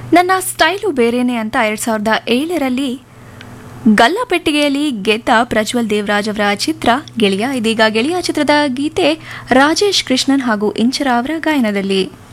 ನನ್ನ ಸ್ಟೈಲು ಬೇರೆನೆ ಅಂತ 2007ರಲ್ಲಿ ಗಲ್ಲಾಪೆಟ್ಟಿಗೆಯಲ್ಲಿ ಗೆದ್ದ ಪ್ರಜ್ವಲ್ ದೇವರಾಜ್ ಅವರ ಚಿತ್ರ ಗೆಳೆಯ. ಇದೀಗ ಗೆಳೆಯ ಚಿತ್ರದ ಗೀತೆ ರಾಜೇಶ್ ಕೃಷ್ಣನ್ ಹಾಗೂ ಇಂಚರ ಅವರ ಗಾಯನದಲ್ಲಿ.